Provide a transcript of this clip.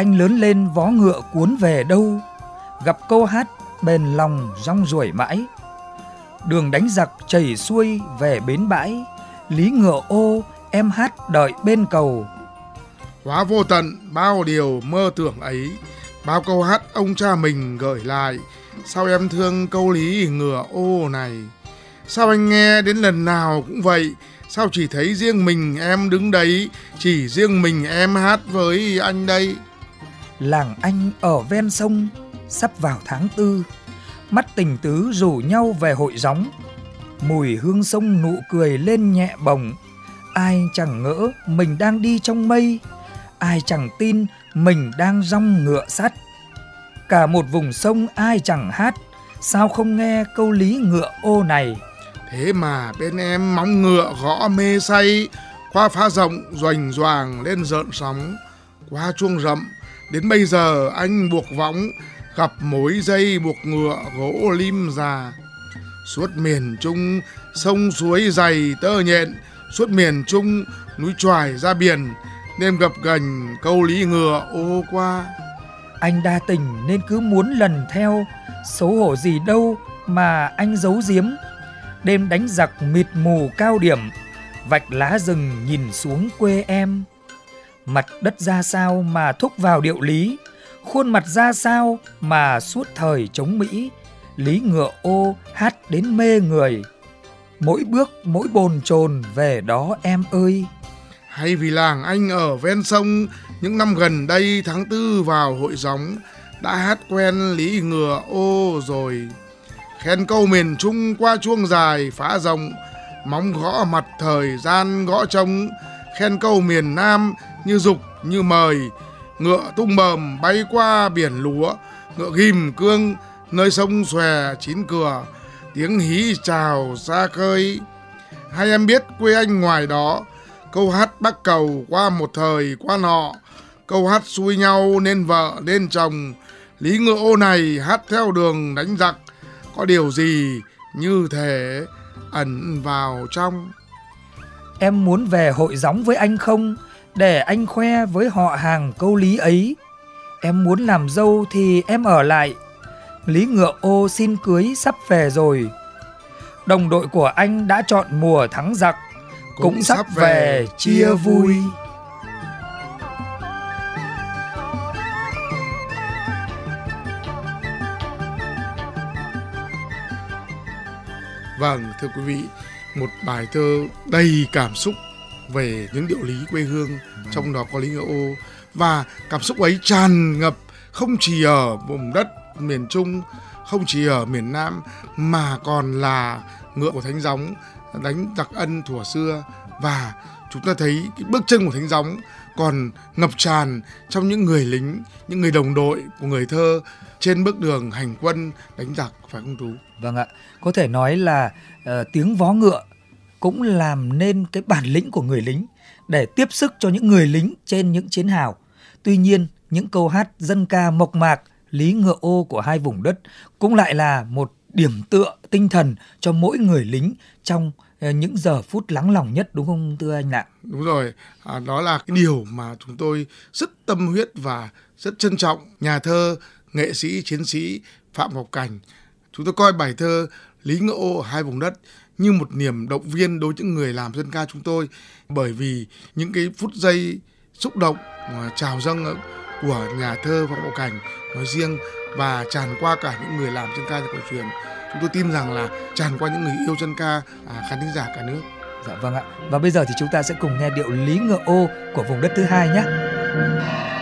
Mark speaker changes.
Speaker 1: anh lớn lên vó ngựa cuốn về đâu, gặp câu hát bền lòng rong ruổi mãi. Đường đánh giặc chảy xuôi về bến bãi, lý ngựa ô em hát đợi bên cầu.
Speaker 2: Hóa vô tận bao điều mơ tưởng ấy, bao câu hát ông cha mình gửi lại. Sao em thương câu lý ngựa ô này? Sao anh nghe đến lần nào cũng vậy? Sao chỉ thấy riêng mình em đứng đấy, chỉ riêng mình em hát với anh đây?
Speaker 1: Làng anh ở ven sông, sắp vào tháng tư, mắt tình tứ rủ nhau về hội gióng. Mùi hương sông nụ cười lên nhẹ bồng, ai chẳng ngỡ mình đang đi trong mây, ai chẳng tin mình đang dong ngựa sắt. Cả một vùng sông ai chẳng hát, sao không nghe câu lý ngựa ô này?
Speaker 2: Thế mà bên em móng ngựa gõ mê say, qua phá rộng doành doàng lên rợn sóng. Qua chuông rậm đến bây giờ anh buộc võng, gặp mối dây buộc ngựa gỗ lim già. Suốt miền Trung sông suối dày tơ nhện, suốt miền Trung núi choài ra biển, đêm gập ghềnh câu lý ngựa ô qua.
Speaker 1: Anh đa tình nên cứ muốn lần theo, xấu hổ gì đâu mà anh giấu giếm. Đêm đánh giặc mịt mù cao điểm, vạch lá rừng nhìn xuống quê em. Mặt đất ra sao mà thúc vào điệu lý, khuôn mặt ra sao mà suốt thời chống Mỹ. Lý ngựa ô hát đến mê người, mỗi bước mỗi bồn chồn về đó em ơi.
Speaker 2: Hay vì làng anh ở ven sông, những năm gần đây tháng tư vào hội gióng đã hát quen lý ngựa ô rồi. Khen câu miền Trung qua chuông dài phá rộng, móng gõ mặt thời gian gõ trống. Khen câu miền Nam như dục như mời, ngựa tung bờm bay qua biển lúa. Ngựa ghim cương nơi sông xòe chín cửa, tiếng hí chào xa khơi. Hay em biết quê anh ngoài đó, câu hát bắc cầu qua một thời qua nọ, câu hát xui nhau nên vợ nên chồng. Lý ngựa ô này hát theo đường đánh giặc, có điều gì như thể ẩn vào trong.
Speaker 1: Em muốn về hội gióng với anh không, để anh khoe với họ hàng câu lý ấy. Em muốn làm dâu thì em ở lại, lý ngựa ô xin cưới sắp về rồi. Đồng đội của anh đã chọn mùa thắng giặc, cũng sắp về chia vui.
Speaker 2: Vâng, thưa quý vị, một bài thơ đầy cảm xúc về những điệu lý quê hương, trong đó có lý ngựa ô. Và cảm xúc ấy tràn ngập không chỉ ở vùng đất miền Trung, không chỉ ở miền Nam, mà còn là ngựa của Thánh Gióng đánh giặc Ân thuở xưa. Và chúng ta thấy cái bước chân của Thánh Gióng còn ngập tràn trong những người lính, những người đồng đội của người thơ trên bước đường hành quân đánh giặc, phải không Tú?
Speaker 1: Vâng ạ, có thể nói là tiếng vó ngựa cũng làm nên cái bản lĩnh của người lính để tiếp sức cho những người lính trên những chiến hào. Tuy nhiên, những câu hát dân ca mộc mạc, lý ngựa ô của hai vùng đất cũng lại là một điểm tựa tinh thần cho mỗi người lính trong những giờ phút lắng lòng nhất, đúng không thưa anh ạ?
Speaker 2: Đúng rồi, đó là cái điều mà chúng tôi rất tâm huyết và rất trân trọng nhà thơ, nghệ sĩ, chiến sĩ Phạm Ngọc Cảnh. Chúng tôi coi bài thơ Lý ngựa ô ở hai vùng đất như một niềm động viên đối với những người làm dân ca chúng tôi, bởi vì những cái phút giây xúc động trào dâng của nhà thơ Phạm Ngọc Cảnh nói riêng và tràn qua cả những người làm dân ca cho cổ truyền, chúng tôi tin rằng là tràn qua những người yêu dân ca, khán thính giả cả nước.
Speaker 1: Dạ vâng ạ. Và bây giờ thì chúng ta sẽ cùng nghe điệu Lý ngựa ô của vùng đất thứ hai nhé.